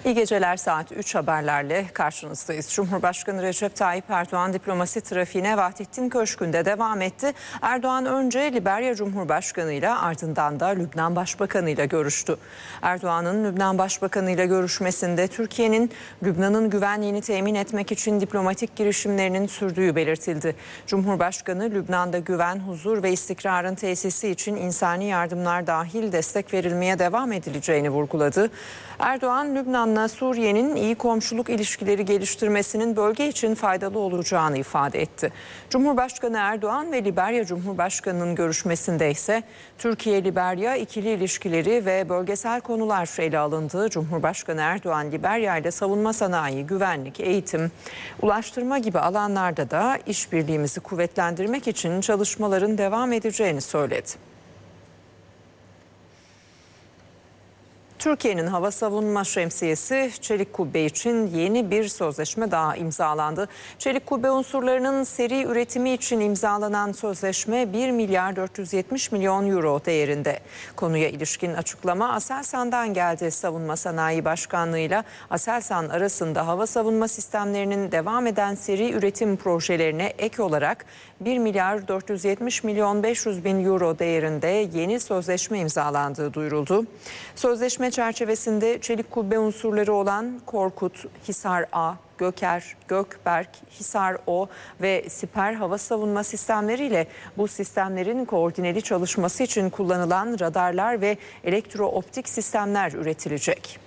İyi geceler, saat 3 haberlerle karşınızdayız. Cumhurbaşkanı Recep Tayyip Erdoğan diplomasi trafiğine Vahdettin Köşkü'nde devam etti. Erdoğan önce Liberya Cumhurbaşkanı ile ardından da Lübnan Başbakanı ile görüştü. Erdoğan'ın Lübnan Başbakanı ile görüşmesinde Türkiye'nin Lübnan'ın güvenliğini temin etmek için diplomatik girişimlerinin sürdüğü belirtildi. Cumhurbaşkanı Lübnan'da güven, huzur ve istikrarın tesisi için insani yardımlar dahil destek verilmeye devam edileceğini vurguladı. Erdoğan, Lübnan'la Suriye'nin iyi komşuluk ilişkileri geliştirmesinin bölge için faydalı olacağını ifade etti. Cumhurbaşkanı Erdoğan ve Liberya Cumhurbaşkanı'nın görüşmesinde ise Türkiye-Liberya ikili ilişkileri ve bölgesel konular ele alındı. Cumhurbaşkanı Erdoğan, Liberya ile savunma sanayi, güvenlik, eğitim, ulaştırma gibi alanlarda da işbirliğimizi kuvvetlendirmek için çalışmaların devam edeceğini söyledi. Türkiye'nin hava savunma şemsiyesi Çelik Kubbe için yeni bir sözleşme daha imzalandı. Çelik Kubbe unsurlarının seri üretimi için imzalanan sözleşme 1 milyar 470 milyon euro değerinde. Konuya ilişkin açıklama Aselsan'dan geldi. Savunma Sanayi Başkanlığı ile Aselsan arasında hava savunma sistemlerinin devam eden seri üretim projelerine ek olarak 1 milyar 470 milyon 500 bin euro değerinde yeni sözleşme imzalandığı duyuruldu. Sözleşme çerçevesinde Çelik Kubbe unsurları olan Korkut, Hisar A, Göker, Gökberk, Hisar O ve Siper hava savunma sistemleriyle bu sistemlerin koordineli çalışması için kullanılan radarlar ve elektrooptik sistemler üretilecek.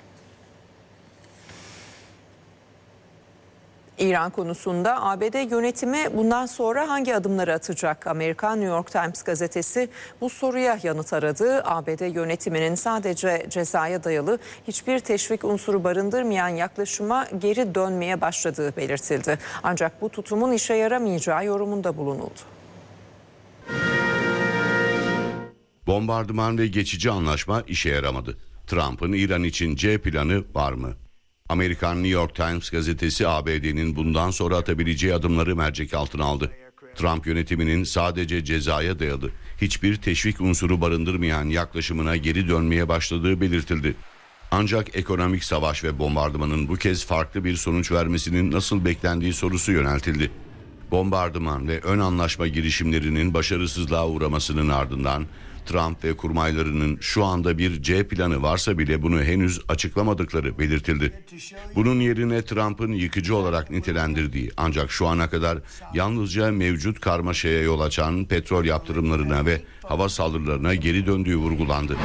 İran konusunda ABD yönetimi bundan sonra hangi adımları atacak? Amerikan New York Times gazetesi bu soruya yanıt aradı. ABD yönetiminin sadece cezaya dayalı hiçbir teşvik unsuru barındırmayan yaklaşıma geri dönmeye başladığı belirtildi. Ancak bu tutumun işe yaramayacağı yorumunda bulunuldu. Bombardıman ve geçici anlaşma işe yaramadı. Trump'ın İran için C planı var mı? Amerikan New York Times gazetesi ABD'nin bundan sonra atabileceği adımları mercek altına aldı. Trump yönetiminin sadece cezaya dayalı, hiçbir teşvik unsuru barındırmayan yaklaşımına geri dönmeye başladığı belirtildi. Ancak ekonomik savaş ve bombardımanın bu kez farklı bir sonuç vermesinin nasıl beklendiği sorusu yöneltildi. Bombardıman ve ön anlaşma girişimlerinin başarısızlığa uğramasının ardından Trump ve kurmaylarının şu anda bir C planı varsa bile bunu henüz açıklamadıkları belirtildi. Bunun yerine Trump'ın yıkıcı olarak nitelendirdiği ancak şu ana kadar yalnızca mevcut karmaşaya yol açan petrol yaptırımlarına ve hava saldırılarına geri döndüğü vurgulandı.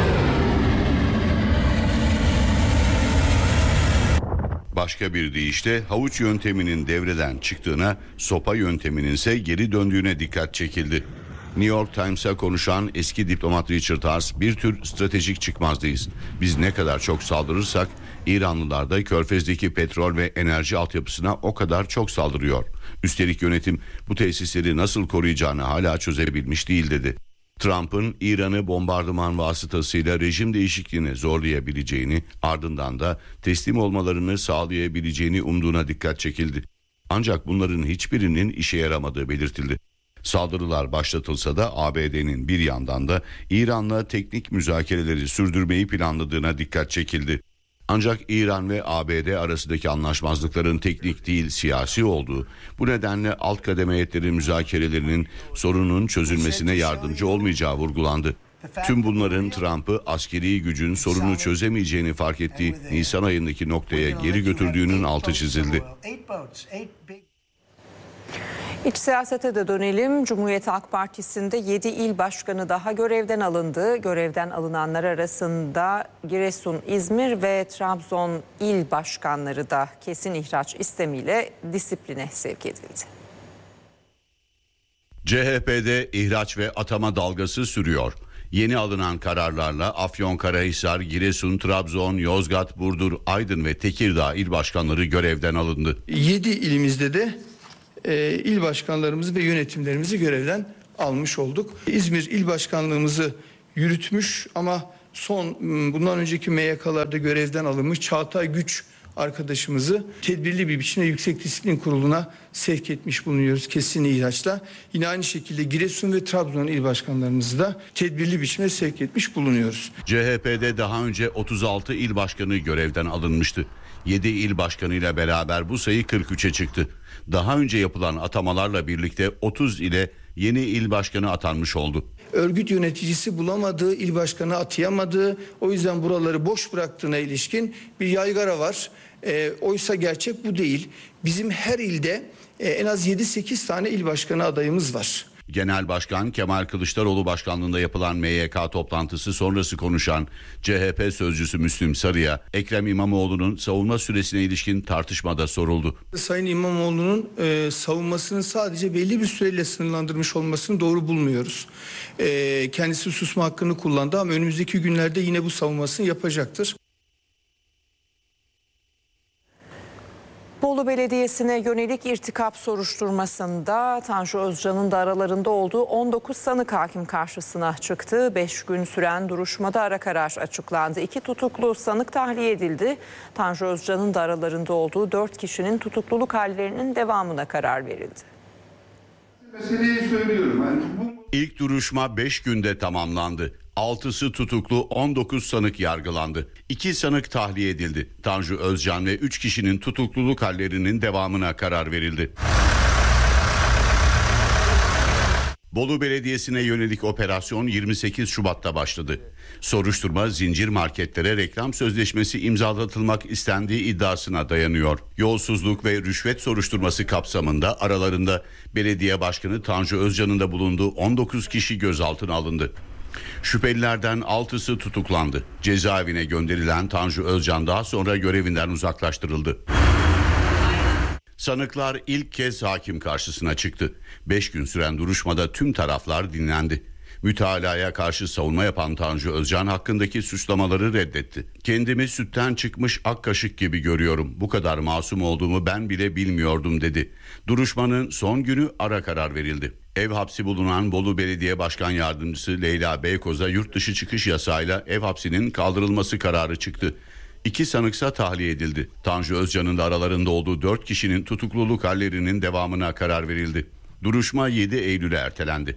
Başka bir deyişle havuç yönteminin devreden çıktığına, sopa yönteminin ise geri döndüğüne dikkat çekildi. New York Times'a konuşan eski diplomat Richard Haass, bir tür stratejik çıkmazdayız. Biz ne kadar çok saldırırsak İranlılar da Körfez'deki petrol ve enerji altyapısına o kadar çok saldırıyor. Üstelik yönetim bu tesisleri nasıl koruyacağını hala çözebilmiş değil dedi. Trump'ın İran'ı bombardıman vasıtasıyla rejim değişikliğine zorlayabileceğini, ardından da teslim olmalarını sağlayabileceğini umduğuna dikkat çekildi. Ancak bunların hiçbirinin işe yaramadığı belirtildi. Saldırılar başlatılsa da ABD'nin bir yandan da İran'la teknik müzakereleri sürdürmeyi planladığına dikkat çekildi. Ancak İran ve ABD arasındaki anlaşmazlıkların teknik değil siyasi olduğu, bu nedenle alt kademe heyetleri müzakerelerinin sorunun çözülmesine yardımcı olmayacağı vurgulandı. Tüm bunların Trump'ı askeri gücün sorunu çözemeyeceğini fark ettiği Nisan ayındaki noktaya geri götürdüğünün altı çizildi. İç siyasete de dönelim. Cumhuriyet Halk Partisi'nde 7 il başkanı daha görevden alındı. Görevden alınanlar arasında Giresun, İzmir ve Trabzon il başkanları da kesin ihraç istemiyle disipline sevk edildi. CHP'de ihraç ve atama dalgası sürüyor. Yeni alınan kararlarla Afyonkarahisar, Giresun, Trabzon, Yozgat, Burdur, Aydın ve Tekirdağ il başkanları görevden alındı. 7 ilimizde de il başkanlarımızı ve yönetimlerimizi görevden almış olduk. İzmir il başkanlığımızı yürütmüş ama bundan önceki MYK'larda görevden alınmış Çağatay Güç arkadaşımızı tedbirli bir biçimde Yüksek Disiplin Kurulu'na sevk etmiş bulunuyoruz kesin ihraçla. Yine aynı şekilde Giresun ve Trabzon il başkanlarımızı da tedbirli biçimde sevk etmiş bulunuyoruz. CHP'de daha önce 36 il başkanı görevden alınmıştı. 7 il başkanıyla beraber bu sayı 43'e çıktı. Daha önce yapılan atamalarla birlikte 30 ile yeni il başkanı atanmış oldu. Örgüt yöneticisi bulamadığı, il başkanı atayamadığı, o yüzden buraları boş bıraktığına ilişkin bir yaygara var. Oysa gerçek bu değil. Bizim her ilde en az 7-8 tane il başkanı adayımız var. Genel Başkan Kemal Kılıçdaroğlu başkanlığında yapılan MYK toplantısı sonrası konuşan CHP sözcüsü Müslüm Sarı'ya Ekrem İmamoğlu'nun savunma süresine ilişkin tartışmada soruldu. Sayın İmamoğlu'nun savunmasını sadece belli bir süreyle sınırlandırmış olmasını doğru bulmuyoruz. Kendisi susma hakkını kullandı ama önümüzdeki günlerde yine bu savunmasını yapacaktır. Bolu Belediyesi'ne yönelik irtikap soruşturmasında Tanju Özcan'ın da aralarında olduğu 19 sanık hakim karşısına çıktı. 5 gün süren duruşmada ara karar açıklandı. 2 tutuklu sanık tahliye edildi. Tanju Özcan'ın da aralarında olduğu 4 kişinin tutukluluk hallerinin devamına karar verildi. Meseleyi söylüyorum. İlk duruşma 5 günde tamamlandı. 6'sı tutuklu, 19 sanık yargılandı. 2 sanık tahliye edildi. Tanju Özcan ve 3 kişinin tutukluluk hallerinin devamına karar verildi. Bolu Belediyesi'ne yönelik operasyon 28 Şubat'ta başladı. Soruşturma zincir marketlere reklam sözleşmesi imzalatılmak istendiği iddiasına dayanıyor. Yolsuzluk ve rüşvet soruşturması kapsamında aralarında belediye başkanı Tanju Özcan'ın da bulunduğu 19 kişi gözaltına alındı. Şüphelilerden 6'sı tutuklandı. Cezaevine gönderilen Tanju Özcan daha sonra görevinden uzaklaştırıldı. Sanıklar ilk kez hakim karşısına çıktı. 5 gün süren duruşmada tüm taraflar dinlendi. Mütalaya karşı savunma yapan Tanju Özcan hakkındaki suçlamaları reddetti. Kendimi sütten çıkmış ak kaşık gibi görüyorum. Bu kadar masum olduğumu ben bile bilmiyordum dedi. Duruşmanın son günü ara karar verildi. Ev hapsi bulunan Bolu Belediye Başkan Yardımcısı Leyla Beykoz'a yurt dışı çıkış yasağıyla ev hapsinin kaldırılması kararı çıktı. 2 sanıksa tahliye edildi. Tanju Özcan'ın da aralarında olduğu 4 kişinin tutukluluk hallerinin devamına karar verildi. Duruşma 7 Eylül'e ertelendi.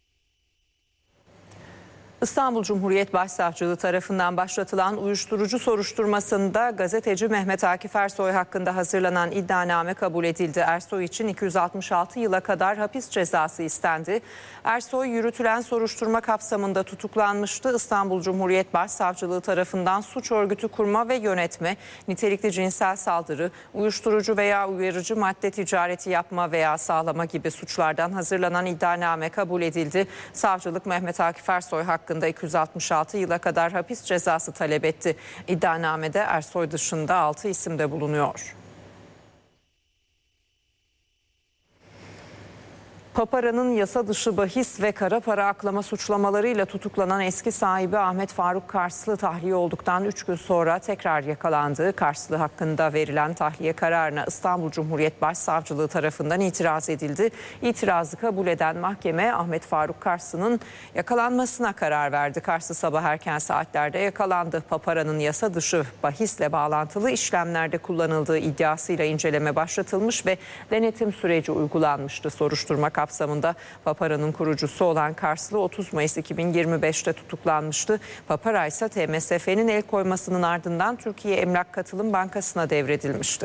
İstanbul Cumhuriyet Başsavcılığı tarafından başlatılan uyuşturucu soruşturmasında gazeteci Mehmet Akif Ersoy hakkında hazırlanan iddianame kabul edildi. Ersoy için 266 yıla kadar hapis cezası istendi. Ersoy yürütülen soruşturma kapsamında tutuklanmıştı. İstanbul Cumhuriyet Başsavcılığı tarafından suç örgütü kurma ve yönetme, nitelikli cinsel saldırı, uyuşturucu veya uyarıcı madde ticareti yapma veya sağlama gibi suçlardan hazırlanan iddianame kabul edildi. Savcılık Mehmet Akif Ersoy hakkında 266 yıla kadar hapis cezası talep etti. İddianamede Ersoy dışında 6 isim de bulunuyor. Papara'nın yasa dışı bahis ve kara para aklama suçlamalarıyla tutuklanan eski sahibi Ahmet Faruk Karslı tahliye olduktan 3 gün sonra tekrar yakalandı. Karslı hakkında verilen tahliye kararına İstanbul Cumhuriyet Başsavcılığı tarafından itiraz edildi. İtirazı kabul eden mahkeme Ahmet Faruk Karslı'nın yakalanmasına karar verdi. Karslı sabah erken saatlerde yakalandı. Papara'nın yasa dışı bahisle bağlantılı işlemlerde kullanıldığı iddiasıyla inceleme başlatılmış ve denetim süreci uygulanmıştı. Soruşturma kapsamında Papara'nın kurucusu olan Karslı 30 Mayıs 2025'te tutuklanmıştı. Papara ise TMSF'nin el koymasının ardından Türkiye Emlak Katılım Bankası'na devredilmişti.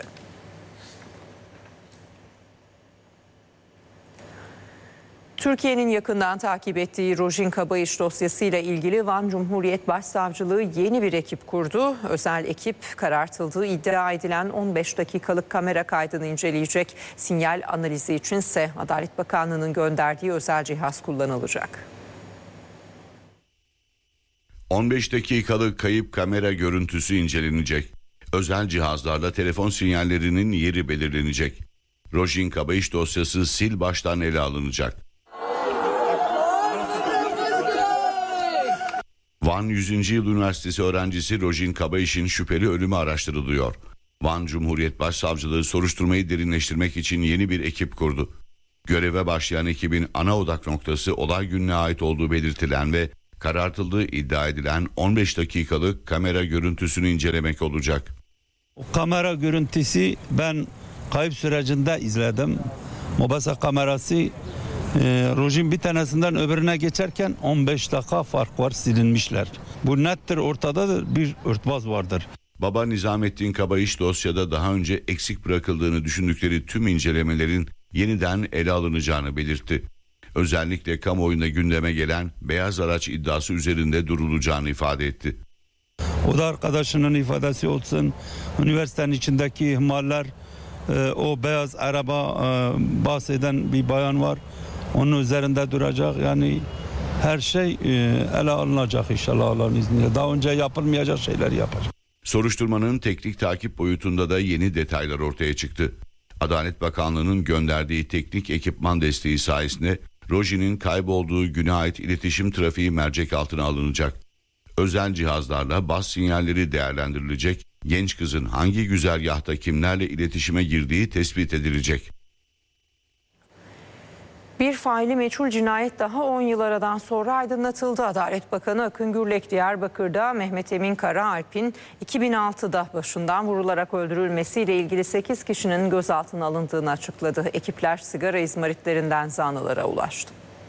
Türkiye'nin yakından takip ettiği Rojin Kabayış dosyasıyla ilgili Van Cumhuriyet Başsavcılığı yeni bir ekip kurdu. Özel ekip karartıldığı iddia edilen 15 dakikalık kamera kaydını inceleyecek. Sinyal analizi içinse Adalet Bakanlığı'nın gönderdiği özel cihaz kullanılacak. 15 dakikalık kayıp kamera görüntüsü incelenecek. Özel cihazlarla telefon sinyallerinin yeri belirlenecek. Rojin Kabayış dosyası sil baştan ele alınacak. Van 100. Yıl Üniversitesi öğrencisi Rojin Kabayış'ın şüpheli ölümü araştırılıyor. Van Cumhuriyet Başsavcılığı soruşturmayı derinleştirmek için yeni bir ekip kurdu. Göreve başlayan ekibin ana odak noktası olay gününe ait olduğu belirtilen ve karartıldığı iddia edilen 15 dakikalık kamera görüntüsünü incelemek olacak. O kamera görüntüsü ben kayıp sürecinde izledim. Mobese kamerası rojin bir tanesinden öbürüne geçerken 15 dakika fark var, silinmişler. Bu nettir, ortadadır, bir örtbas vardır. Baba Nizamettin Kabayış dosyada daha önce eksik bırakıldığını düşündükleri tüm incelemelerin yeniden ele alınacağını belirtti. Özellikle kamuoyunda gündeme gelen beyaz araç iddiası üzerinde durulacağını ifade etti. O da arkadaşının ifadesi olsun, üniversitenin içindeki ihmaller, o beyaz araba bahseden bir bayan var. Onun üzerinde duracak, yani her şey ele alınacak inşallah Allah'ın izniyle. Daha önce yapılmayacak şeyler yapar. Soruşturmanın teknik takip boyutunda da yeni detaylar ortaya çıktı. Adalet Bakanlığı'nın gönderdiği teknik ekipman desteği sayesinde Rojin'in kaybolduğu güne ait iletişim trafiği mercek altına alınacak. Özel cihazlarla bas sinyalleri değerlendirilecek, genç kızın hangi güzergahta kimlerle iletişime girdiği tespit edilecek. Bir faili meçhul cinayet daha 10 yıl aradan sonra aydınlatıldı. Adalet Bakanı Akın Gürlek Diyarbakır'da Mehmet Emin Karaalp'in 2006'da başından vurularak öldürülmesiyle ilgili 8 kişinin gözaltına alındığını açıkladı. Ekipler sigara izmaritlerinden zanlılara ulaştı.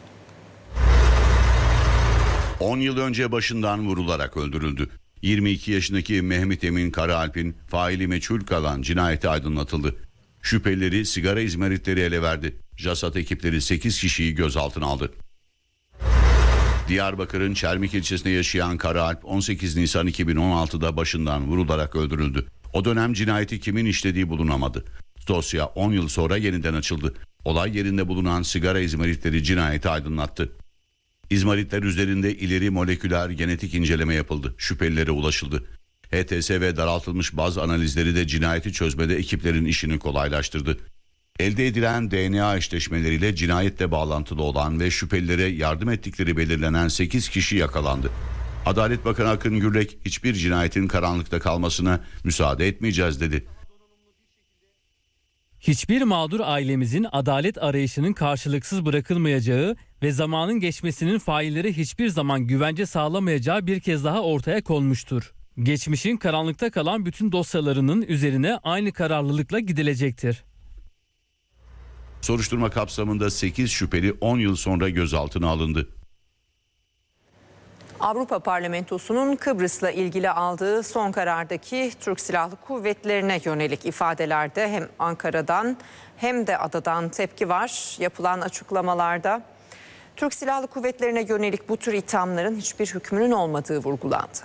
10 yıl önce başından vurularak öldürüldü. 22 yaşındaki Mehmet Emin Karaalp'in faili meçhul kalan cinayeti aydınlatıldı. Şüphelileri sigara izmaritleri ele verdi. JASAT ekipleri 8 kişiyi gözaltına aldı. Diyarbakır'ın Çermik ilçesinde yaşayan Karaalp 18 Nisan 2016'da başından vurularak öldürüldü. O dönem cinayeti kimin işlediği bulunamadı. Dosya 10 yıl sonra yeniden açıldı. Olay yerinde bulunan sigara izmaritleri cinayeti aydınlattı. İzmaritler üzerinde ileri moleküler genetik inceleme yapıldı. Şüphelilere ulaşıldı. HTS ve daraltılmış baz analizleri de cinayeti çözmede ekiplerin işini kolaylaştırdı. Elde edilen DNA eşleşmeleriyle cinayetle bağlantılı olan ve şüphelilere yardım ettikleri belirlenen 8 kişi yakalandı. Adalet Bakanı Akın Gürlek hiçbir cinayetin karanlıkta kalmasına müsaade etmeyeceğiz dedi. Hiçbir mağdur ailemizin adalet arayışının karşılıksız bırakılmayacağı ve zamanın geçmesinin failleri hiçbir zaman güvence sağlamayacağı bir kez daha ortaya konmuştur. Geçmişin karanlıkta kalan bütün dosyalarının üzerine aynı kararlılıkla gidilecektir. Soruşturma kapsamında 8 şüpheli 10 yıl sonra gözaltına alındı. Avrupa Parlamentosu'nun Kıbrıs'la ilgili aldığı son karardaki Türk Silahlı Kuvvetleri'ne yönelik ifadelerde hem Ankara'dan hem de adadan tepki var. Yapılan açıklamalarda Türk Silahlı Kuvvetleri'ne yönelik bu tür ithamların hiçbir hükmünün olmadığı vurgulandı.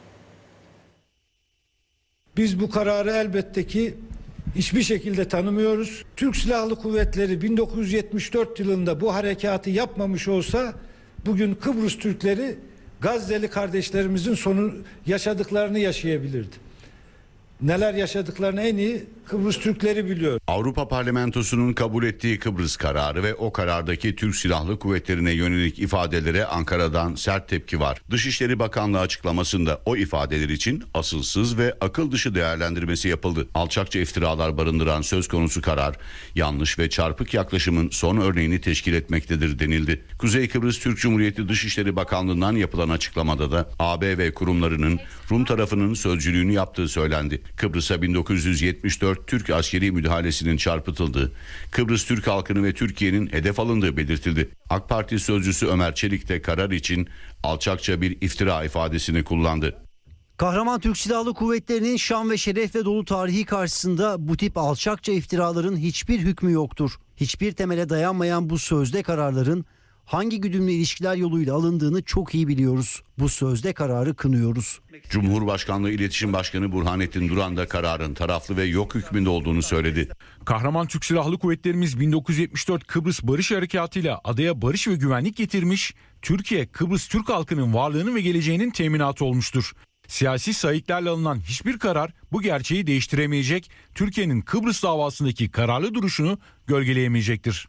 Biz bu kararı elbette ki hiçbir şekilde tanımıyoruz. Türk Silahlı Kuvvetleri 1974 yılında bu harekatı yapmamış olsa bugün Kıbrıs Türkleri Gazze'li kardeşlerimizin yaşadıklarını yaşayabilirdi. Neler yaşadıklarını en iyi Kıbrıs Türkleri biliyor. Avrupa Parlamentosu'nun kabul ettiği Kıbrıs kararı ve o karardaki Türk Silahlı Kuvvetleri'ne yönelik ifadelere Ankara'dan sert tepki var. Dışişleri Bakanlığı açıklamasında o ifadeler için asılsız ve akıl dışı değerlendirmesi yapıldı. Alçakça iftiralar barındıran söz konusu karar, yanlış ve çarpık yaklaşımın son örneğini teşkil etmektedir denildi. Kuzey Kıbrıs Türk Cumhuriyeti Dışişleri Bakanlığı'ndan yapılan açıklamada da AB ve kurumlarının Rum tarafının sözcülüğünü yaptığı söylendi. Kıbrıs'a 1974 Türk askeri müdahalesinin çarpıtıldığı, Kıbrıs Türk halkını ve Türkiye'nin hedef alındığı belirtildi. AK Parti sözcüsü Ömer Çelik de karar için alçakça bir iftira ifadesini kullandı. Kahraman Türk Silahlı Kuvvetleri'nin şan ve şerefle dolu tarihi karşısında bu tip alçakça iftiraların hiçbir hükmü yoktur. Hiçbir temele dayanmayan bu sözde kararların hangi güdümlü ilişkiler yoluyla alındığını çok iyi biliyoruz. Bu sözde kararı kınıyoruz. Cumhurbaşkanlığı İletişim Başkanı Burhanettin Duran da kararın taraflı ve yok hükmünde olduğunu söyledi. Kahraman Türk Silahlı Kuvvetlerimiz 1974 Kıbrıs Barış Harekatı ile adaya barış ve güvenlik getirmiş, Türkiye, Kıbrıs Türk halkının varlığının ve geleceğinin teminatı olmuştur. Siyasi sayıklarla alınan hiçbir karar bu gerçeği değiştiremeyecek, Türkiye'nin Kıbrıs davasındaki kararlı duruşunu gölgeleyemeyecektir.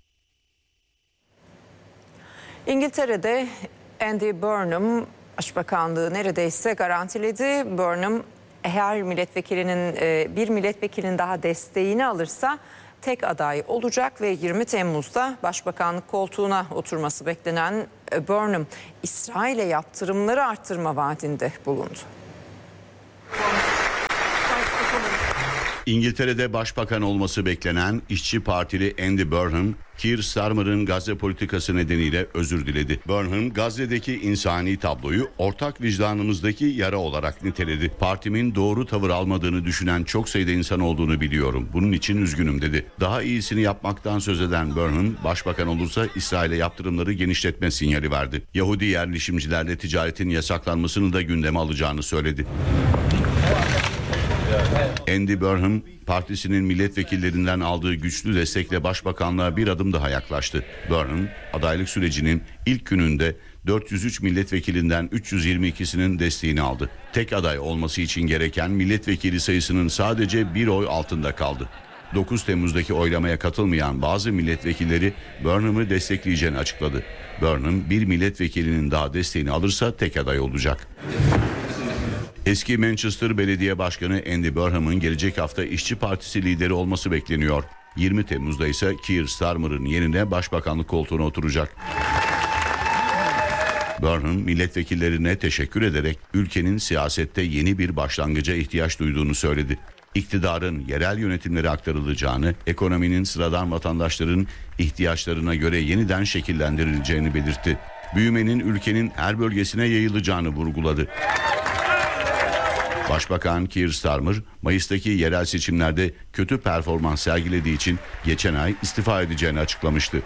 İngiltere'de Andy Burnham Başbakanlığı neredeyse garantiledi. Burnham her bir milletvekilinin daha desteğini alırsa tek aday olacak ve 20 Temmuz'da başbakanlık koltuğuna oturması beklenen Burnham, İsrail'e yaptırımları arttırma vaadinde bulundu. İngiltere'de başbakan olması beklenen İşçi Partili Andy Burnham, Keir Starmer'ın Gazze politikası nedeniyle özür diledi. Burnham, Gazze'deki insani tabloyu ortak vicdanımızdaki yara olarak niteledi. Partimin doğru tavır almadığını düşünen çok sayıda insan olduğunu biliyorum. Bunun için üzgünüm dedi. Daha iyisini yapmaktan söz eden Burnham, başbakan olursa İsrail'e yaptırımları genişletme sinyali verdi. Yahudi yerleşimcilerle ticaretin yasaklanmasını da gündeme alacağını söyledi. Andy Burnham, partisinin milletvekillerinden aldığı güçlü destekle başbakanlığa bir adım daha yaklaştı. Burnham, adaylık sürecinin ilk gününde 403 milletvekilinden 322'sinin desteğini aldı. Tek aday olması için gereken milletvekili sayısının sadece bir oy altında kaldı. 9 Temmuz'daki oylamaya katılmayan bazı milletvekilleri Burnham'ı destekleyeceğini açıkladı. Burnham, bir milletvekilinin daha desteğini alırsa tek aday olacak. Eski Manchester Belediye Başkanı Andy Burnham'ın gelecek hafta İşçi Partisi lideri olması bekleniyor. 20 Temmuz'da ise Keir Starmer'ın yerine başbakanlık koltuğuna oturacak. Burnham milletvekillerine teşekkür ederek ülkenin siyasette yeni bir başlangıca ihtiyaç duyduğunu söyledi. İktidarın yerel yönetimlere aktarılacağını, ekonominin sıradan vatandaşların ihtiyaçlarına göre yeniden şekillendirileceğini belirtti. Büyümenin ülkenin her bölgesine yayılacağını vurguladı. Başbakan Keir Starmer, Mayıs'taki yerel seçimlerde kötü performans sergilediği için geçen ay istifa edeceğini açıklamıştı.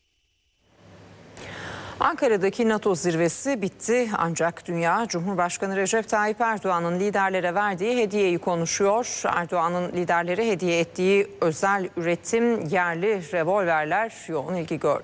Ankara'daki NATO zirvesi bitti ancak dünya Cumhurbaşkanı Recep Tayyip Erdoğan'ın liderlere verdiği hediyeyi konuşuyor. Erdoğan'ın liderlere hediye ettiği özel üretim yerli revolverler yoğun ilgi gördü.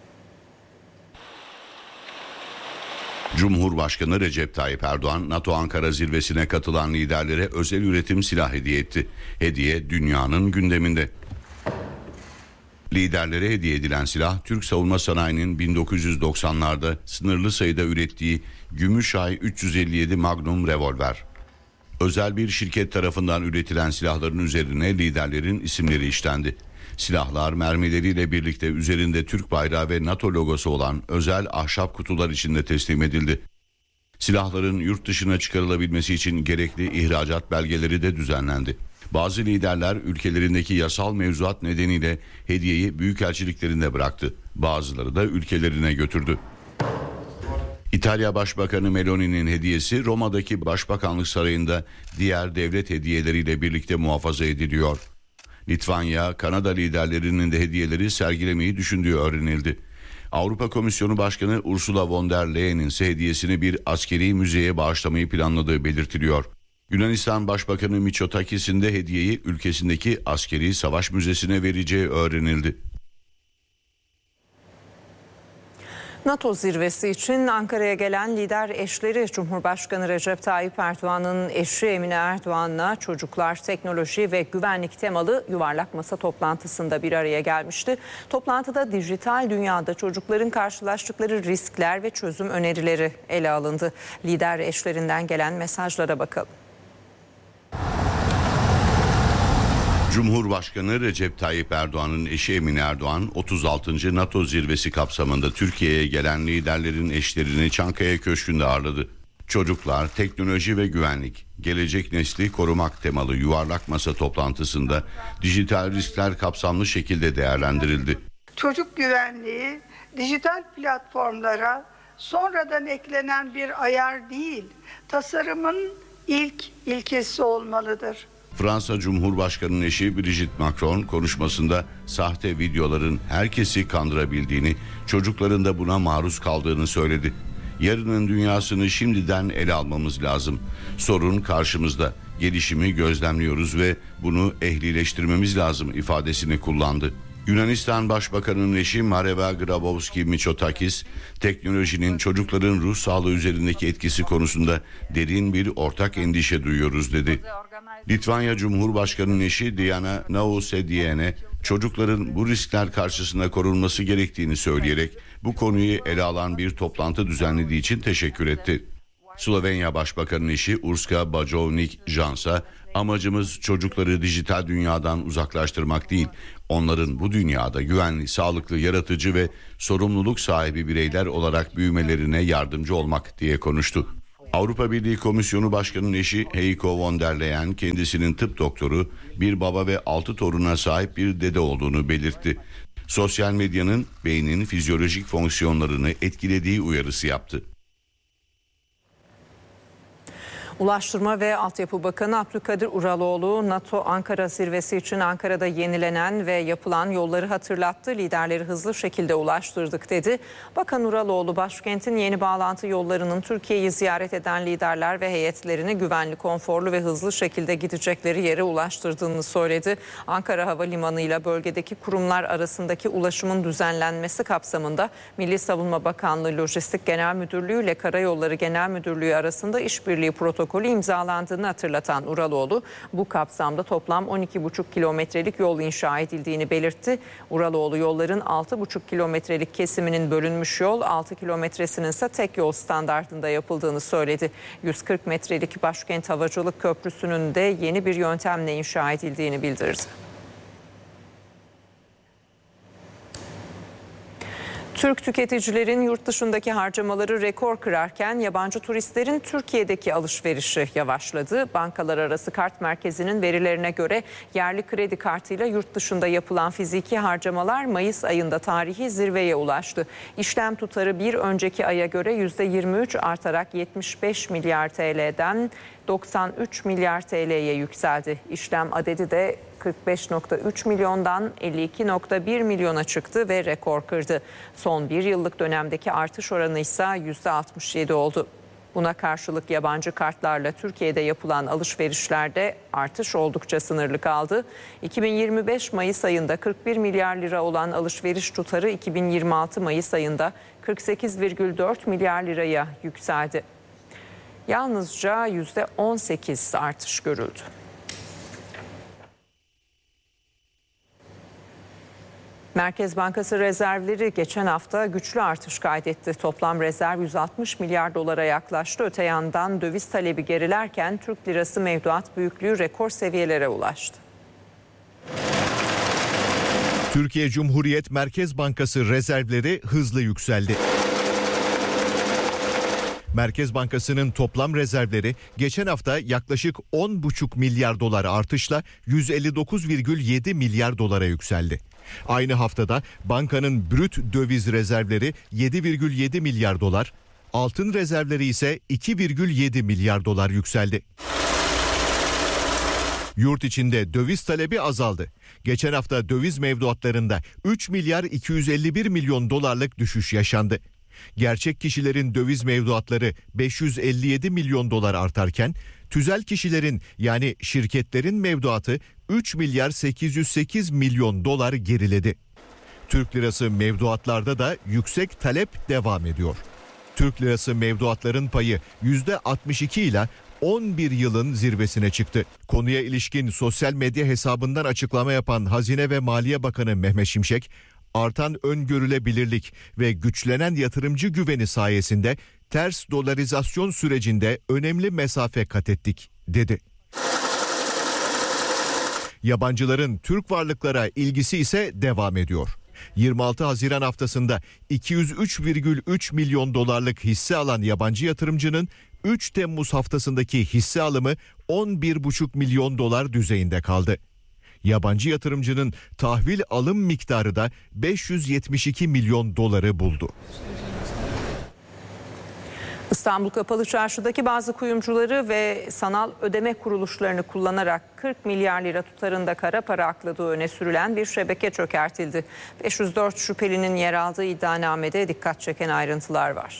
Cumhurbaşkanı Recep Tayyip Erdoğan, NATO Ankara zirvesine katılan liderlere özel üretim silah hediye etti. Hediye dünyanın gündeminde. Liderlere hediye edilen silah, Türk savunma sanayinin 1990'larda sınırlı sayıda ürettiği Gümüşay 357 Magnum revolver. Özel bir şirket tarafından üretilen silahların üzerine liderlerin isimleri işlendi. Silahlar mermileriyle birlikte üzerinde Türk bayrağı ve NATO logosu olan özel ahşap kutular içinde teslim edildi. Silahların yurt dışına çıkarılabilmesi için gerekli ihracat belgeleri de düzenlendi. Bazı liderler ülkelerindeki yasal mevzuat nedeniyle hediyeyi büyükelçiliklerinde bıraktı. Bazıları da ülkelerine götürdü. İtalya Başbakanı Meloni'nin hediyesi Roma'daki Başbakanlık Sarayı'nda diğer devlet hediyeleriyle birlikte muhafaza ediliyor. Litvanya, Kanada liderlerinin de hediyeleri sergilemeyi düşündüğü öğrenildi. Avrupa Komisyonu Başkanı Ursula von der Leyen'in ise hediyesini bir askeri müzeye bağışlamayı planladığı belirtiliyor. Yunanistan Başbakanı Mitsotakis'in de hediyeyi ülkesindeki askeri savaş müzesine vereceği öğrenildi. NATO zirvesi için Ankara'ya gelen lider eşleri Cumhurbaşkanı Recep Tayyip Erdoğan'ın eşi Emine Erdoğan'la çocuklar, teknoloji ve güvenlik temalı yuvarlak masa toplantısında bir araya gelmişti. Toplantıda dijital dünyada çocukların karşılaştıkları riskler ve çözüm önerileri ele alındı. Lider eşlerinden gelen mesajlara bakalım. Cumhurbaşkanı Recep Tayyip Erdoğan'ın eşi Emine Erdoğan 36. NATO zirvesi kapsamında Türkiye'ye gelen liderlerin eşlerini Çankaya Köşkü'nde ağırladı. Çocuklar, teknoloji ve güvenlik, gelecek nesli korumak temalı yuvarlak masa toplantısında dijital riskler kapsamlı şekilde değerlendirildi. Çocuk güvenliği dijital platformlara sonradan eklenen bir ayar değil, tasarımın ilk ilkesi olmalıdır. Fransa Cumhurbaşkanı'nın eşi Brigitte Macron konuşmasında sahte videoların herkesi kandırabildiğini, çocukların da buna maruz kaldığını söyledi. Yarının dünyasını şimdiden ele almamız lazım. Sorun karşımızda. Gelişimi gözlemliyoruz ve bunu ehlileştirmemiz lazım ifadesini kullandı. Yunanistan Başbakanı'nın eşi Mareva Grabowski-Mitsotakis, teknolojinin çocukların ruh sağlığı üzerindeki etkisi konusunda derin bir ortak endişe duyuyoruz dedi. Litvanya Cumhurbaşkanı'nın eşi Diana Nausėdienė, çocukların bu riskler karşısında korunması gerektiğini söyleyerek bu konuyu ele alan bir toplantı düzenlediği için teşekkür etti. Slovenya Başbakanı'nın eşi Urška Bajović-Jansa, amacımız çocukları dijital dünyadan uzaklaştırmak değil, onların bu dünyada güvenli, sağlıklı, yaratıcı ve sorumluluk sahibi bireyler olarak büyümelerine yardımcı olmak diye konuştu. Avrupa Birliği Komisyonu Başkanı'nın eşi Heiko von der Leyen kendisinin tıp doktoru, bir baba ve 6 toruna sahip bir dede olduğunu belirtti. Sosyal medyanın beynin fizyolojik fonksiyonlarını etkilediği uyarısı yaptı. Ulaştırma ve Altyapı Bakanı Abdülkadir Uraloğlu, NATO Ankara zirvesi için Ankara'da yenilenen ve yapılan yolları hatırlattı. Liderleri hızlı şekilde ulaştırdık dedi. Bakan Uraloğlu, başkentin yeni bağlantı yollarının Türkiye'yi ziyaret eden liderler ve heyetlerini güvenli, konforlu ve hızlı şekilde gidecekleri yere ulaştırdığını söyledi. Ankara Havalimanı ile bölgedeki kurumlar arasındaki ulaşımın düzenlenmesi kapsamında Milli Savunma Bakanlığı Lojistik Genel Müdürlüğü ile Karayolları Genel Müdürlüğü arasında işbirliği protokolü imzalandığını hatırlatan Uraloğlu, bu kapsamda toplam 12,5 kilometrelik yol inşa edildiğini belirtti. Uraloğlu, yolların 6,5 kilometrelik kesiminin bölünmüş yol, 6 kilometresinin ise tek yol standartında yapıldığını söyledi. 140 metrelik Başkent Havacılık Köprüsü'nün de yeni bir yöntemle inşa edildiğini bildirdi. Türk tüketicilerin yurt dışındaki harcamaları rekor kırarken yabancı turistlerin Türkiye'deki alışverişi yavaşladı. Bankalar arası kart merkezinin verilerine göre yerli kredi kartıyla yurt dışında yapılan fiziki harcamalar Mayıs ayında tarihi zirveye ulaştı. İşlem tutarı bir önceki aya göre %23 artarak 75 milyar TL'den 93 milyar TL'ye yükseldi. İşlem adedi de 45,3 milyondan 52,1 milyona çıktı ve rekor kırdı. Son bir yıllık dönemdeki artış oranı ise %67 oldu. Buna karşılık yabancı kartlarla Türkiye'de yapılan alışverişlerde artış oldukça sınırlı kaldı. 2025 Mayıs ayında 41 milyar lira olan alışveriş tutarı 2026 Mayıs ayında 48,4 milyar liraya yükseldi. Yalnızca %18 artış görüldü. Merkez Bankası rezervleri geçen hafta güçlü artış kaydetti. Toplam rezerv 160 milyar dolara yaklaştı. Öte yandan döviz talebi gerilerken Türk lirası mevduat büyüklüğü rekor seviyelere ulaştı. Türkiye Cumhuriyet Merkez Bankası rezervleri hızlı yükseldi. Merkez Bankası'nın toplam rezervleri geçen hafta yaklaşık 10,5 milyar dolar artışla 159,7 milyar dolara yükseldi. Aynı haftada bankanın brüt döviz rezervleri 7,7 milyar dolar, altın rezervleri ise 2,7 milyar dolar yükseldi. Yurt içinde döviz talebi azaldı. Geçen hafta döviz mevduatlarında 3 milyar 251 milyon dolarlık düşüş yaşandı. Gerçek kişilerin döviz mevduatları 557 milyon dolar artarken tüzel kişilerin yani şirketlerin mevduatı 3 milyar 808 milyon dolar geriledi. Türk lirası mevduatlarda da yüksek talep devam ediyor. Türk lirası mevduatların payı %62 ile 11 yılın zirvesine çıktı. Konuya ilişkin sosyal medya hesabından açıklama yapan Hazine ve Maliye Bakanı Mehmet Şimşek, artan öngörülebilirlik ve güçlenen yatırımcı güveni sayesinde ters dolarizasyon sürecinde önemli mesafe kat ettik, dedi. Yabancıların Türk varlıklara ilgisi ise devam ediyor. 26 Haziran haftasında 203,3 milyon dolarlık hisse alan yabancı yatırımcının 3 Temmuz haftasındaki hisse alımı 11,5 milyon dolar düzeyinde kaldı. Yabancı yatırımcının tahvil alım miktarı da 572 milyon doları buldu. İstanbul Kapalı Çarşı'daki bazı kuyumcuları ve sanal ödeme kuruluşlarını kullanarak 40 milyar lira tutarında kara para akladığı öne sürülen bir şebeke çökertildi. 504 şüphelinin yer aldığı iddianamede dikkat çeken ayrıntılar var.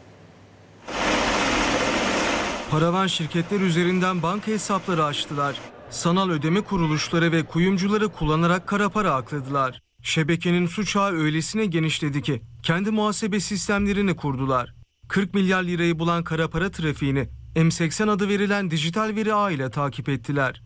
Paravan şirketler üzerinden banka hesapları açtılar. Sanal ödeme kuruluşları ve kuyumcuları kullanarak kara para akladılar. Şebekenin suç ağı öylesine genişledi ki kendi muhasebe sistemlerini kurdular. 40 milyar lirayı bulan kara para trafiğini M80 adı verilen dijital veri ağı ile takip ettiler.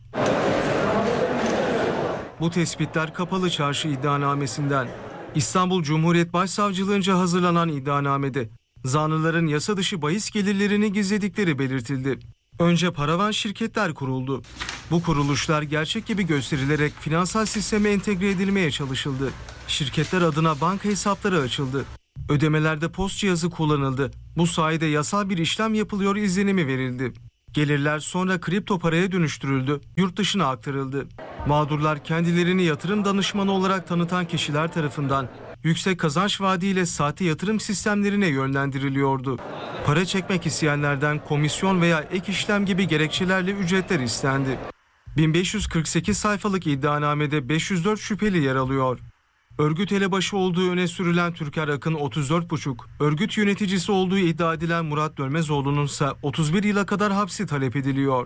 Bu tespitler Kapalı Çarşı iddianamesinden. İstanbul Cumhuriyet Başsavcılığınca hazırlanan iddianamede zanlıların yasa dışı bahis gelirlerini gizledikleri belirtildi. Önce paravan şirketler kuruldu. Bu kuruluşlar gerçek gibi gösterilerek finansal sisteme entegre edilmeye çalışıldı. Şirketler adına banka hesapları açıldı. Ödemelerde post cihazı kullanıldı. Bu sayede yasal bir işlem yapılıyor izlenimi verildi. Gelirler sonra kripto paraya dönüştürüldü, yurt dışına aktarıldı. Mağdurlar kendilerini yatırım danışmanı olarak tanıtan kişiler tarafından yüksek kazanç vaadiyle sahte yatırım sistemlerine yönlendiriliyordu. Para çekmek isteyenlerden komisyon veya ek işlem gibi gerekçelerle ücretler istendi. 1548 sayfalık iddianamede 504 şüpheli yer alıyor. Örgüt elebaşı olduğu öne sürülen Türker Akın 34,5, örgüt yöneticisi olduğu iddia edilen Murat Dönmezoğlu'nun ise 31 yıla kadar hapsi talep ediliyor.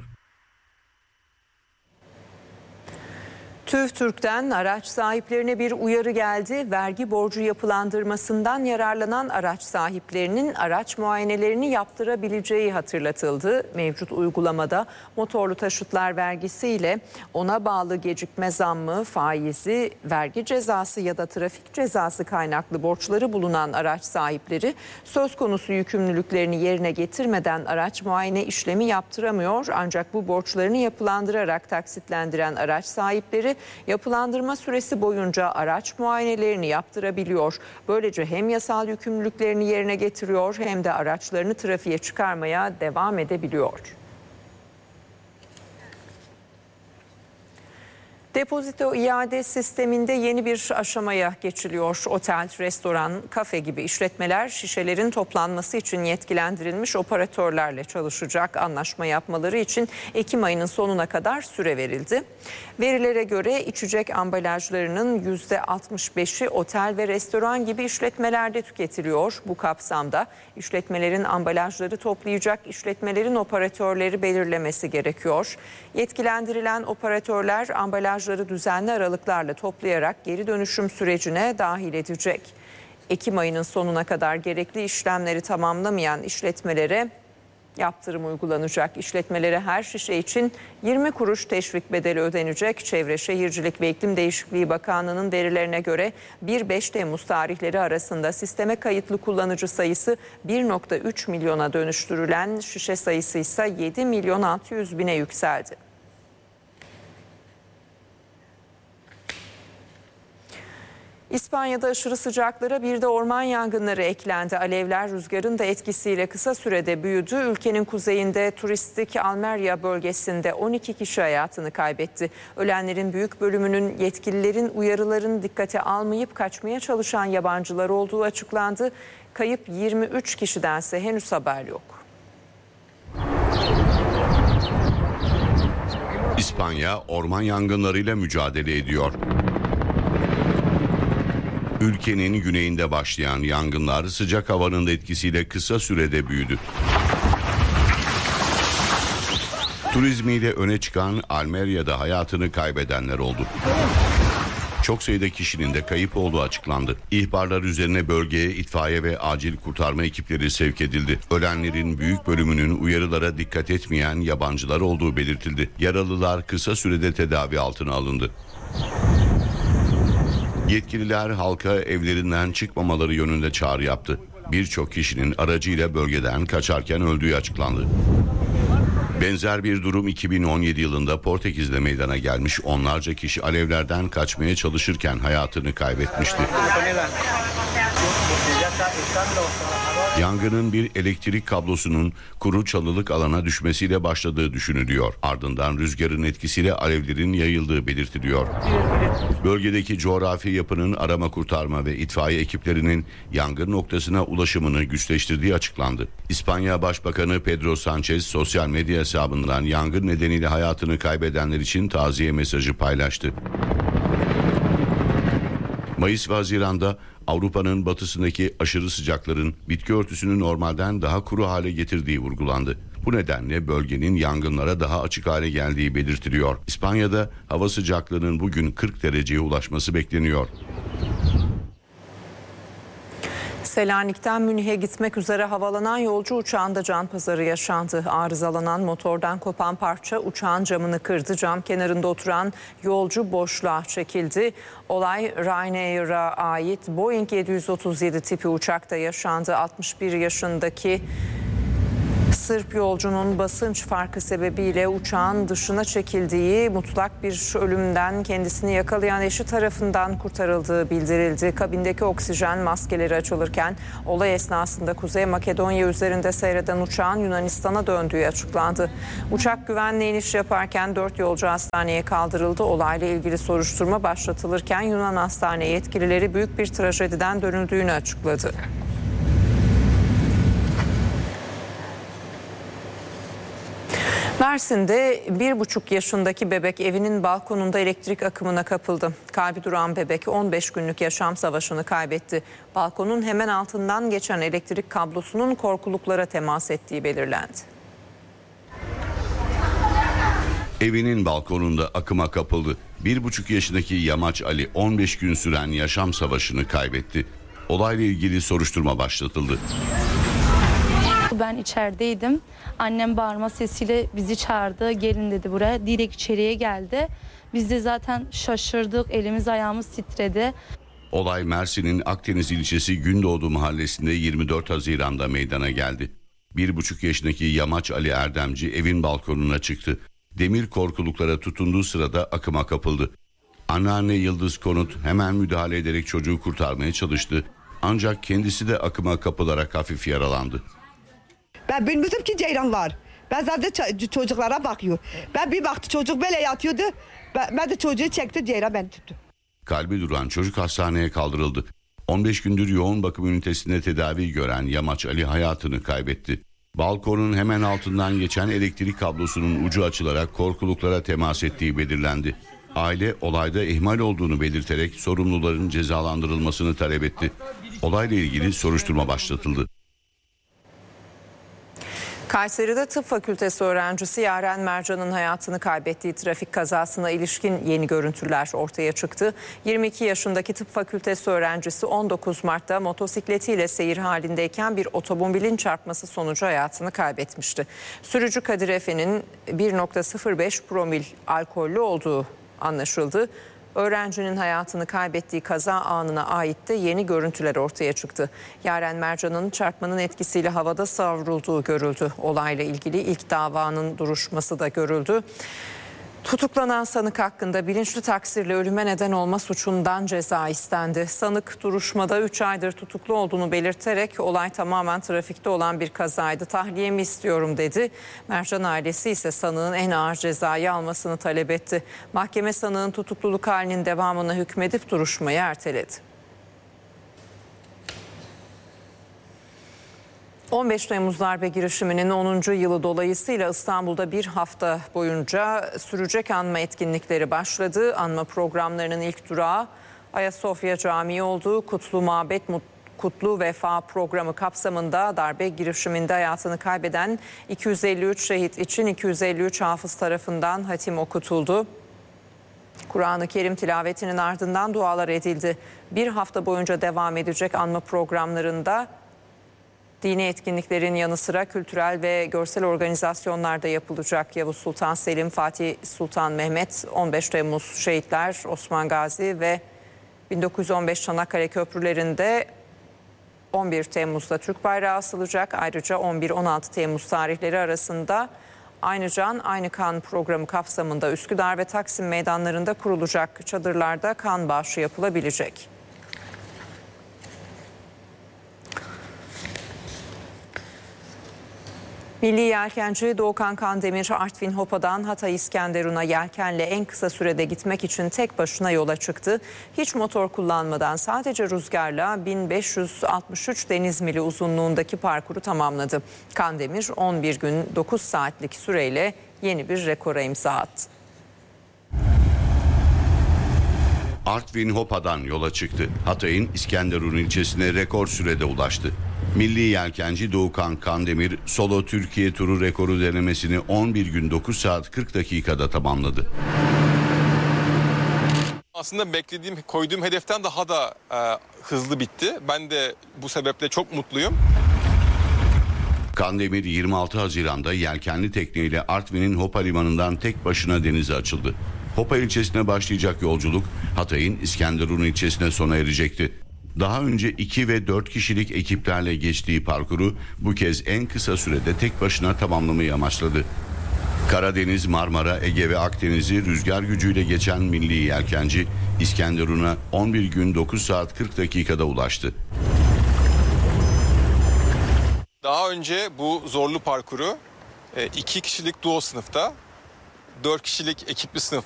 TÜV TÜRK'ten araç sahiplerine bir uyarı geldi. Vergi borcu yapılandırmasından yararlanan araç sahiplerinin araç muayenelerini yaptırabileceği hatırlatıldı. Mevcut uygulamada motorlu taşıtlar vergisiyle ona bağlı gecikme zammı, faizi, vergi cezası ya da trafik cezası kaynaklı borçları bulunan araç sahipleri söz konusu yükümlülüklerini yerine getirmeden araç muayene işlemi yaptıramıyor. Ancak bu borçlarını yapılandırarak taksitlendiren araç sahipleri yapılandırma süresi boyunca araç muayenelerini yaptırabiliyor. Böylece hem yasal yükümlülüklerini yerine getiriyor hem de araçlarını trafiğe çıkarmaya devam edebiliyor. Depozito iade sisteminde yeni bir aşamaya geçiliyor. Otel, restoran, kafe gibi işletmeler şişelerin toplanması için yetkilendirilmiş operatörlerle çalışacak. Anlaşma yapmaları için Ekim ayının sonuna kadar süre verildi. Verilere göre içecek ambalajlarının %65'i otel ve restoran gibi işletmelerde tüketiliyor. Bu kapsamda işletmelerin ambalajları toplayacak işletmelerin operatörleri belirlemesi gerekiyor. Yetkilendirilen operatörler ambalajları düzenli aralıklarla toplayarak geri dönüşüm sürecine dahil edecek. Ekim ayının sonuna kadar gerekli işlemleri tamamlamayan işletmelere yaptırım uygulanacak. İşletmelere her şişe için 20 kuruş teşvik bedeli ödenecek. Çevre Şehircilik ve İklim Değişikliği Bakanlığı'nın verilerine göre 1-5 Temmuz tarihleri arasında sisteme kayıtlı kullanıcı sayısı 1,3 milyona dönüştürülen şişe sayısı ise 7 milyon 600 bine yükseldi. İspanya'da aşırı sıcaklara bir de orman yangınları eklendi. Alevler rüzgarın da etkisiyle kısa sürede büyüdü. Ülkenin kuzeyinde turistik Almeria bölgesinde 12 kişi hayatını kaybetti. Ölenlerin büyük bölümünün yetkililerin uyarılarını dikkate almayıp kaçmaya çalışan yabancılar olduğu açıklandı. Kayıp 23 kişidense henüz haber yok. İspanya orman yangınlarıyla mücadele ediyor. Ülkenin güneyinde başlayan yangınlar sıcak havanın etkisiyle kısa sürede büyüdü. Turizmiyle öne çıkan Almeria'da hayatını kaybedenler oldu. Çok sayıda kişinin de kayıp olduğu açıklandı. İhbarlar üzerine bölgeye itfaiye ve acil kurtarma ekipleri sevk edildi. Ölenlerin büyük bölümünün uyarılara dikkat etmeyen yabancılar olduğu belirtildi. Yaralılar kısa sürede tedavi altına alındı. Yetkililer halka evlerinden çıkmamaları yönünde çağrı yaptı. Birçok kişinin aracıyla bölgeden kaçarken öldüğü açıklandı. Benzer bir durum 2017 yılında Portekiz'de meydana gelmiş. Onlarca kişi alevlerden kaçmaya çalışırken hayatını kaybetmişti. Yangının bir elektrik kablosunun kuru çalılık alana düşmesiyle başladığı düşünülüyor. Ardından rüzgarın etkisiyle alevlerin yayıldığı belirtiliyor. Bölgedeki coğrafi yapının arama kurtarma ve itfaiye ekiplerinin yangın noktasına ulaşımını güçleştirdiği açıklandı. İspanya Başbakanı Pedro Sanchez sosyal medya hesabından yangın nedeniyle hayatını kaybedenler için taziye mesajı paylaştı. Mayıs ve Haziran'da Avrupa'nın batısındaki aşırı sıcakların bitki örtüsünü normalden daha kuru hale getirdiği vurgulandı. Bu nedenle bölgenin yangınlara daha açık hale geldiği belirtiliyor. İspanya'da hava sıcaklığının bugün 40 dereceye ulaşması bekleniyor. Selanik'ten Münih'e gitmek üzere havalanan yolcu uçağında can pazarı yaşandı. Arızalanan motordan kopan parça uçağın camını kırdı. Cam kenarında oturan yolcu boşluğa çekildi. Olay Ryanair'a ait Boeing 737 tipi uçakta yaşandı. 61 yaşındaki Sırp yolcunun basınç farkı sebebiyle uçağın dışına çekildiği, mutlak bir ölümden kendisini yakalayan eşi tarafından kurtarıldığı bildirildi. Kabindeki oksijen maskeleri açılırken olay esnasında Kuzey Makedonya üzerinde seyreden uçağın Yunanistan'a döndüğü açıklandı. Uçak güvenle iniş yaparken 4 yolcu hastaneye kaldırıldı. Olayla ilgili soruşturma başlatılırken Yunan hastane yetkilileri büyük bir trajediden dönüldüğünü açıkladı. Mersin'de 1,5 yaşındaki bebek evinin balkonunda elektrik akımına kapıldı. Kalbi duran bebek 15 günlük yaşam savaşını kaybetti. Balkonun hemen altından geçen elektrik kablosunun korkuluklara temas ettiği belirlendi. Evinin balkonunda akıma kapıldı. 1,5 yaşındaki Yamaç Ali 15 gün süren yaşam savaşını kaybetti. Olayla ilgili soruşturma başlatıldı. Ben içerideydim. Annem bağırma sesiyle bizi çağırdı. Gelin dedi buraya. Direkt içeriye geldi. Biz de zaten şaşırdık. Elimiz ayağımız titredi. Olay Mersin'in Akdeniz ilçesi Gündoğdu mahallesinde 24 Haziran'da meydana geldi. 1,5 yaşındaki Yamaç Ali Erdemci evin balkonuna çıktı. Demir korkuluklara tutunduğu sırada akıma kapıldı. Anneanne Yıldız Konut hemen müdahale ederek çocuğu kurtarmaya çalıştı. Ancak kendisi de akıma kapılarak hafif yaralandı. Ben bilmiyordum ki ceyran var. Ben zaten çocuklara bakıyor. Ben bir baktı çocuk böyle yatıyordu. Ben de çocuğu çekti, ceyran beni tuttu. Kalbi duran çocuk hastaneye kaldırıldı. 15 gündür yoğun bakım ünitesinde tedavi gören Yamaç Ali hayatını kaybetti. Balkonun hemen altından geçen elektrik kablosunun ucu açılarak korkuluklara temas ettiği belirlendi. Aile olayda ihmal olduğunu belirterek sorumluların cezalandırılmasını talep etti. Olayla ilgili soruşturma başlatıldı. Kayseri'de tıp fakültesi öğrencisi Yaren Mercan'ın hayatını kaybettiği trafik kazasına ilişkin yeni görüntüler ortaya çıktı. 22 yaşındaki tıp fakültesi öğrencisi 19 Mart'ta motosikletiyle seyir halindeyken bir otomobilin çarpması sonucu hayatını kaybetmişti. Sürücü Kadir Efe'nin 1,05 promil alkollü olduğu anlaşıldı. Öğrencinin hayatını kaybettiği kaza anına ait de yeni görüntüler ortaya çıktı. Yaren Mercan'ın çarpmanın etkisiyle havada savrulduğu görüldü. Olayla ilgili ilk davanın duruşması da görüldü. Tutuklanan sanık hakkında bilinçli taksirle ölüme neden olma suçundan ceza istendi. Sanık duruşmada 3 aydır tutuklu olduğunu belirterek olay tamamen trafikte olan bir kazaydı, tahliyemi istiyorum dedi. Mercan ailesi ise sanığın en ağır cezayı almasını talep etti. Mahkeme sanığın tutukluluk halinin devamına hükmedip duruşmayı erteledi. 15 Temmuz darbe girişiminin 10. yılı dolayısıyla İstanbul'da bir hafta boyunca sürecek anma etkinlikleri başladı. Anma programlarının ilk durağı Ayasofya Camii oldu. Kutlu Mabet Kutlu Vefa programı kapsamında darbe girişiminde hayatını kaybeden 253 şehit için 253 hafız tarafından hatim okutuldu. Kur'an-ı Kerim tilavetinin ardından dualar edildi. Bir hafta boyunca devam edecek anma programlarında dini etkinliklerin yanı sıra kültürel ve görsel organizasyonlar da yapılacak. Yavuz Sultan Selim, Fatih Sultan Mehmet, 15 Temmuz şehitler, Osman Gazi ve 1915 Çanakkale köprülerinde 11 Temmuz'da Türk bayrağı asılacak. Ayrıca 11-16 Temmuz tarihleri arasında Aynı Can Aynı Kan programı kapsamında Üsküdar ve Taksim meydanlarında kurulacak çadırlarda kan bağışı yapılabilecek. Milli yelkenci Doğukan Kandemir, Artvin Hopa'dan Hatay İskenderun'a yelkenle en kısa sürede gitmek için tek başına yola çıktı. Hiç motor kullanmadan sadece rüzgarla 1563 deniz mili uzunluğundaki parkuru tamamladı. Kandemir 11 gün 9 saatlik süreyle yeni bir rekora imza attı. Artvin Hopa'dan yola çıktı. Hatay'ın İskenderun ilçesine rekor sürede ulaştı. Milli yelkenci Doğukan Kandemir solo Türkiye turu rekoru denemesini 11 gün 9 saat 40 dakikada tamamladı. Aslında koyduğum hedeften daha da hızlı bitti. Ben de bu sebeple çok mutluyum. Kandemir 26 Haziran'da yelkenli tekneyle Artvin'in Hopa limanından tek başına denize açıldı. Hopa ilçesine başlayacak yolculuk Hatay'ın İskenderun ilçesine sona erecekti. Daha önce 2 ve 4 kişilik ekiplerle geçtiği parkuru bu kez en kısa sürede tek başına tamamlamayı amaçladı. Karadeniz, Marmara, Ege ve Akdeniz'i rüzgar gücüyle geçen milli yelkenci İskenderun'a 11 gün 9 saat 40 dakikada ulaştı. Daha önce bu zorlu parkuru 2 kişilik duo sınıfta, 4 kişilik ekipli sınıf